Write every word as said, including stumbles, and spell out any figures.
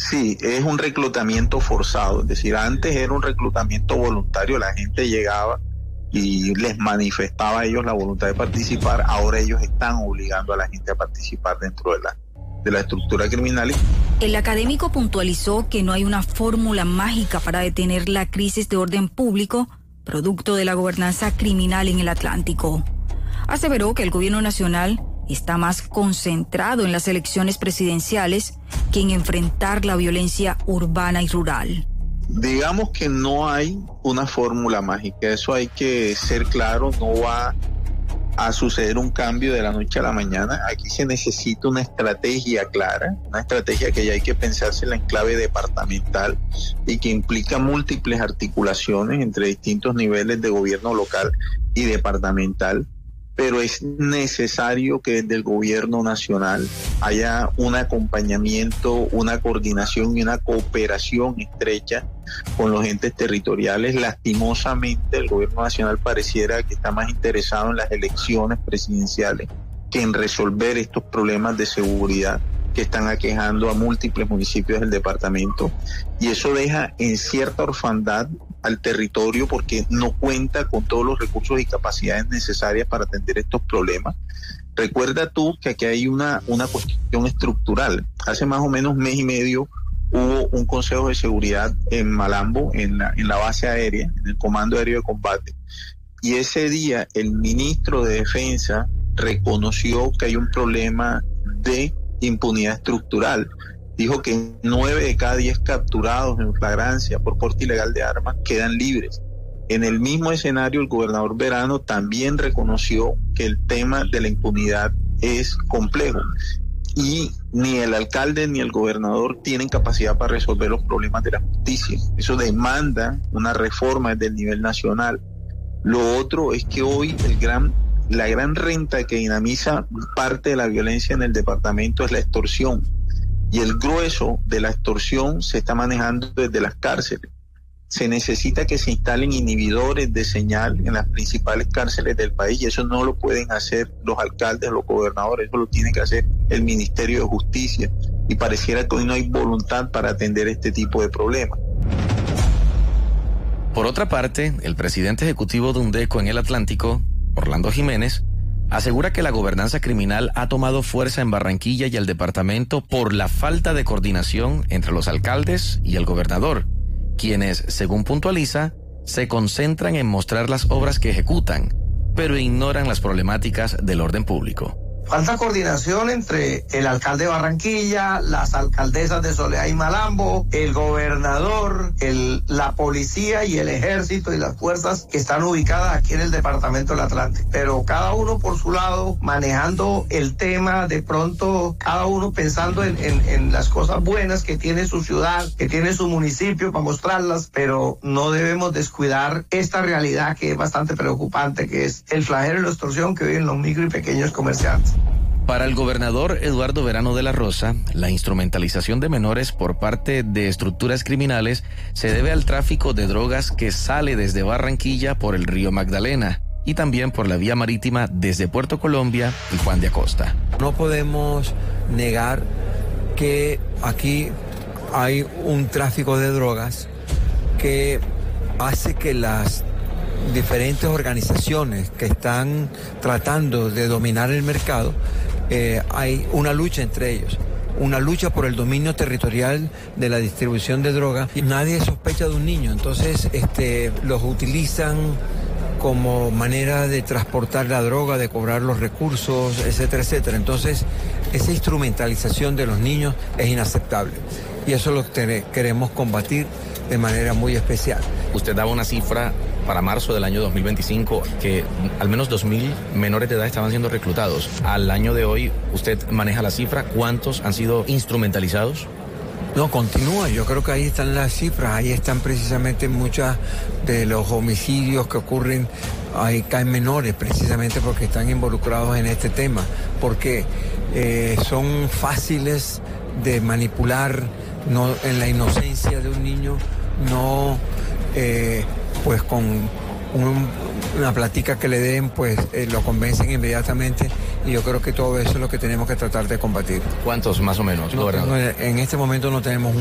Sí, es un reclutamiento forzado, es decir, antes era un reclutamiento voluntario, la gente llegaba y les manifestaba a ellos la voluntad de participar, ahora ellos están obligando a la gente a participar dentro de la, de la estructura criminal. El académico puntualizó que no hay una fórmula mágica para detener la crisis de orden público, producto de la gobernanza criminal en el Atlántico. Aseveró que el gobierno nacional está más concentrado en las elecciones presidenciales que en enfrentar la violencia urbana y rural. Digamos que no hay una fórmula mágica, eso hay que ser claro, no va a suceder un cambio de la noche a la mañana. Aquí se necesita una estrategia clara, una estrategia que ya hay que pensársela en clave departamental y que implica múltiples articulaciones entre distintos niveles de gobierno local y departamental. Pero es necesario que desde el gobierno nacional haya un acompañamiento, una coordinación y una cooperación estrecha con los entes territoriales. Lastimosamente, el gobierno nacional pareciera que está más interesado en las elecciones presidenciales que en resolver estos problemas de seguridad que están aquejando a múltiples municipios del departamento, y eso deja en cierta orfandad al territorio porque no cuenta con todos los recursos y capacidades necesarias para atender estos problemas. Recuerda tú que aquí hay una, una cuestión estructural. Hace más o menos mes y medio hubo un consejo de seguridad en Malambo, en la, en la base aérea, en el Comando Aéreo de Combate, y ese día el ministro de Defensa reconoció que hay un problema de impunidad estructural. Dijo que nueve de cada diez capturados en flagrancia por porte ilegal de armas quedan libres. En el mismo escenario, el gobernador Verano también reconoció que el tema de la impunidad es complejo y ni el alcalde ni el gobernador tienen capacidad para resolver los problemas de la justicia. Eso demanda una reforma desde el nivel nacional. Lo otro es que hoy el gran La gran renta que dinamiza parte de la violencia en el departamento es la extorsión, y el grueso de la extorsión se está manejando desde las cárceles. Se necesita que se instalen inhibidores de señal en las principales cárceles del país, y eso no lo pueden hacer los alcaldes o los gobernadores, eso lo tiene que hacer el Ministerio de Justicia, y pareciera que hoy no hay voluntad para atender este tipo de problemas. Por otra parte, el presidente ejecutivo de UNDECO en el Atlántico, Orlando Jiménez, asegura que la gobernanza criminal ha tomado fuerza en Barranquilla y el departamento por la falta de coordinación entre los alcaldes y el gobernador, quienes, según puntualiza, se concentran en mostrar las obras que ejecutan, pero ignoran las problemáticas del orden público. Falta coordinación entre el alcalde de Barranquilla, las alcaldesas de Soledad y Malambo, el gobernador, el, la policía y el ejército y las fuerzas que están ubicadas aquí en el departamento del Atlántico. Pero cada uno por su lado, manejando el tema, de pronto cada uno pensando en, en, en las cosas buenas que tiene su ciudad, que tiene su municipio para mostrarlas, pero no debemos descuidar esta realidad que es bastante preocupante, que es el flagelo y la extorsión que viven los micro y pequeños comerciantes. Para el gobernador Eduardo Verano de la Rosa, la instrumentalización de menores por parte de estructuras criminales se debe al tráfico de drogas que sale desde Barranquilla por el río Magdalena y también por la vía marítima desde Puerto Colombia y Juan de Acosta. No podemos negar que aquí hay un tráfico de drogas que hace que las diferentes organizaciones que están tratando de dominar el mercado, eh, hay una lucha entre ellos, una lucha por el dominio territorial de la distribución de droga, y nadie sospecha de un niño, entonces este, los utilizan como manera de transportar la droga, de cobrar los recursos, etcétera, etcétera. Entonces, esa instrumentalización de los niños es inaceptable y eso lo que queremos combatir de manera muy especial. Usted daba una cifra para marzo del año dos mil veinticinco que al menos dos mil menores de edad estaban siendo reclutados. Al año de hoy, ¿usted maneja la cifra? ¿Cuántos han sido instrumentalizados? No, continúa. Yo creo que ahí están las cifras. Ahí están precisamente muchos de los homicidios que ocurren. Ahí caen menores precisamente porque están involucrados en este tema. Porque eh, son fáciles de manipular, no, en la inocencia de un niño, no eh, pues con un, una platica que le den, pues eh, lo convencen inmediatamente, y yo creo que todo eso es lo que tenemos que tratar de combatir. ¿Cuántos más o menos? No, en este momento no tenemos